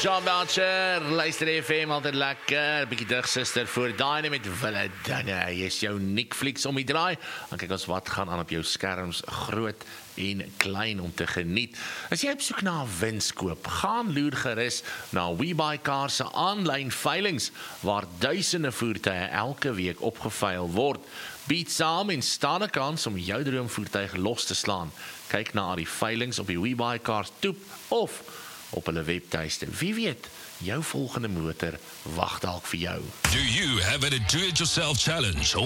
Sean Belcher, luister FM, altyd lekker, bietjie digsuster voor daai met Wille Dinge, hy is jou Netflix om die draai, en kyk ons wat gaan aan op jou skerms, groot en klein om te geniet. As jy op soek na 'n winskoop, gaan loer gerus na WeBuyCar se aanlyn veilings, waar duisende voertuie elke week opgeveil word. Bied saam en staan 'n kans om jou droomvoertuig los te slaan. Kyk na die veilings op die WeBuyCar toep of op hulle webtuiste. Wie weet, jou volgende motor wag dalk vir jou. Do you have a do-it-yourself challenge?